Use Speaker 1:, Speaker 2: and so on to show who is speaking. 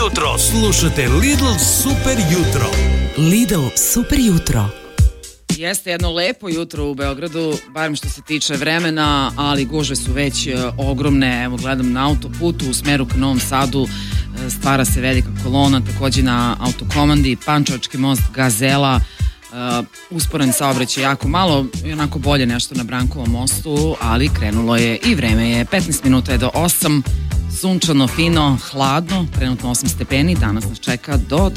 Speaker 1: jutro. Slušate Lidl Super jutro.
Speaker 2: Lidl Super jutro.
Speaker 3: Jeste jedno lepo jutro u Beogradu, barem što se tiče vremena, ali gužve su već ogromne. Evo, gledam na autoputu u smeru ka Novom Sadu, stvara se velika kolona, takođe na autokomandi, Pančevački most, Gazela, usporen saobraćaj jako malo, i onako bolje nešto na Brankovom mostu, ali krenulo je i vreme je 15 minuta je do 8, sunčano, fino, hladno, trenutno 8 stepeni, danas nas čeka do